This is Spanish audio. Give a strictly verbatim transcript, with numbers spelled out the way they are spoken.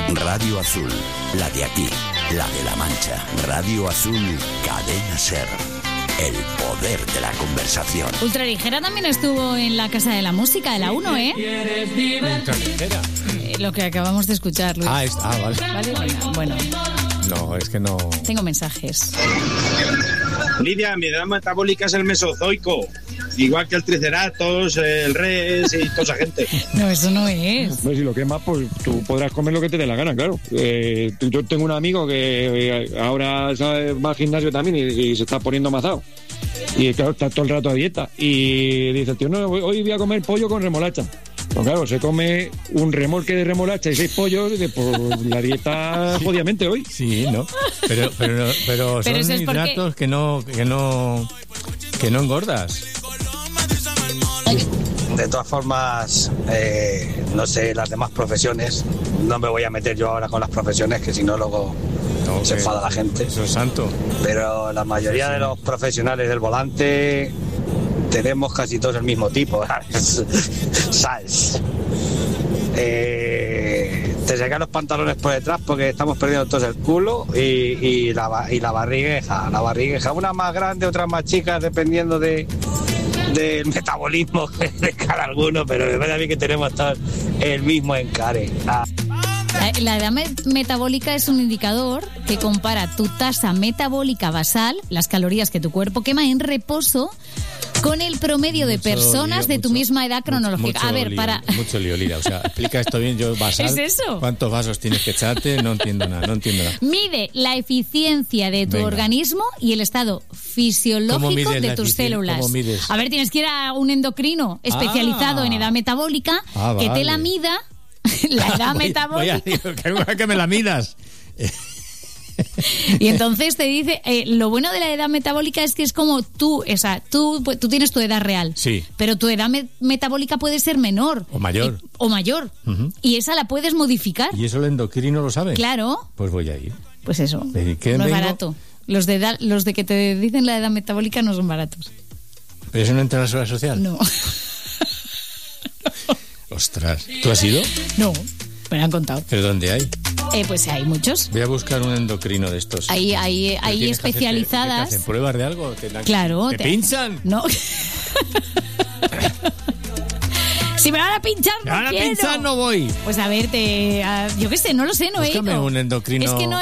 Radio Azul, la de aquí, la de La Mancha. Radio Azul, Cadena Ser. El poder de la conversación. Ultraligera también estuvo en la Casa de la Música de la uno, ¿eh? Ultraligera. Eh, lo que acabamos de escuchar, Luis. Ah, es, ah, vale. ¿Vale? Bueno, bueno, No, es que no... tengo mensajes. Lidia, mi edad metabólica es el mesozoico. Igual que el triceratops, el res y toda esa gente. No, eso no es. Pues si lo quemas, pues tú podrás comer lo que te dé la gana, claro. Eh, yo tengo un amigo que eh, ahora sabe, va al gimnasio también y, y se está poniendo mazado. Y claro, está todo el rato a dieta. Y dice, tío, no, hoy voy a comer pollo con remolacha. Pues claro, se come un remolque de remolacha y seis pollos y de, pues, la dieta jodidamente hoy. Sí, ¿no? Pero, pero, pero son Pero hidratos que no, que no, que no engordas. De todas formas, eh, no sé, las demás profesiones, no me voy a meter yo ahora con las profesiones, que si no luego No, se que- enfada la gente. Eso es santo. Pero la mayoría Sí, sí. de los profesionales del volante tenemos casi todos el mismo tipo, ¿sabes? ¿Sabes? Eh, te sacan los pantalones por detrás porque estamos perdiendo todos el culo y, y, la, ba- y la barrigueja. La barrigueja, una más grande, otra más chica, dependiendo de del metabolismo de cada alguno, pero de verdad a mí que tenemos todos el mismo encare. Ah. La, la edad me- metabólica es un indicador que compara tu tasa metabólica basal, las calorías que tu cuerpo quema en reposo, con el promedio de Mucho personas lío, de tu mucho- misma edad cronológica. mucho A ver, lío, para... Mucho lío, Lira. O sea, explica esto bien. Yo, basal, ¿Es eso? ¿Cuántos vasos tienes que echarte? No entiendo nada, no entiendo nada. Mide la eficiencia de tu Venga. organismo y el estado ¿Cómo fisiológico mides de la tus eficien- células. cómo mides? A ver, tienes que ir a un endocrino especializado Ah. en edad metabólica Ah, que te la vale. mida, la edad Voy- metabólica. voy a- que, que me la midas. Y entonces te dice, eh, lo bueno de la edad metabólica es que es como tú, o sea, tú, pues, tú tienes tu edad real, Sí. pero tu edad me- metabólica puede ser menor. O mayor. Y- o mayor. Ujú. Y esa la puedes modificar. ¿Y eso el endocrino lo sabe? Claro, Pues voy a ir. pues eso. ¿De qué No es vengo? barato. Los de, edad- los de que te dicen la edad metabólica no son baratos. ¿Pero eso no entra en la seguridad social? No. Ostras. ¿Tú has ido? No, me lo han contado. ¿Pero dónde hay? Eh, pues hay muchos. Voy a buscar un endocrino de estos. Hay, hay, ¿Pero hay tienes que hacer- especializadas. ¿Te hacen pruebas de algo? ¿Te, dan- Claro. ¿Te, te- pinchan? No. Si me van a pinchar, no ¿Me van a quiero. pinchar? No voy. Pues a ver, te, a- yo qué sé, no lo sé, no he Búscame ido. un endocrino. Es que no